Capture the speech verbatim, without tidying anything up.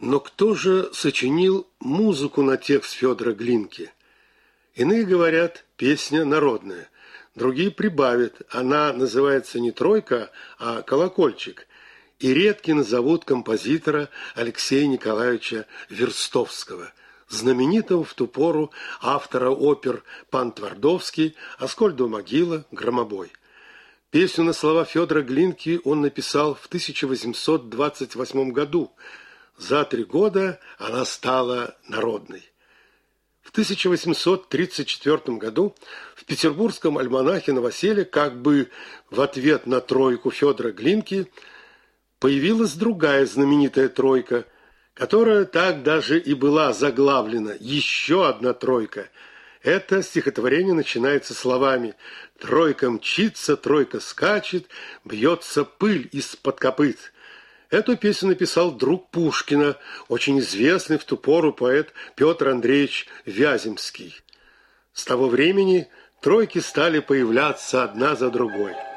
Но кто же сочинил музыку на текст Федора Глинки? Иные говорят, песня народная, другие прибавят, она называется не «Тройка», а «Колокольчик», и редки назовут композитора Алексея Николаевича Верстовского, знаменитого в ту пору автора опер «Пан Твардовский», «Аскольдова могила», «Громобой». Песню на слова Федора Глинки он написал в тысяча восемьсот двадцать восьмом году. За три года она стала народной. В тысяча восемьсот тридцать четвёртом году в петербургском альманахе «Новоселье» как бы в ответ на тройку Федора Глинки появилась другая знаменитая тройка, которая так даже и была заглавлена «Еще одна тройка». Это стихотворение начинается словами «Тройка мчится, тройка скачет, бьется пыль из-под копыт». Эту песню написал друг Пушкина, очень известный в ту пору поэт Петр Андреевич Вяземский. С того времени тройки стали появляться одна за другой.